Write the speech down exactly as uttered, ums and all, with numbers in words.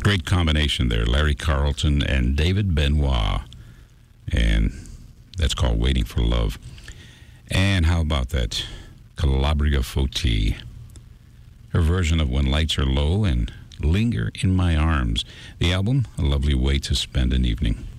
Great combination there, Larry Carlton and David Benoit. And that's called Waiting for Love. And how about that Calabria Foti, her version of When Lights Are Low and Linger in My Arms. The album, A Lovely Way to Spend an Evening.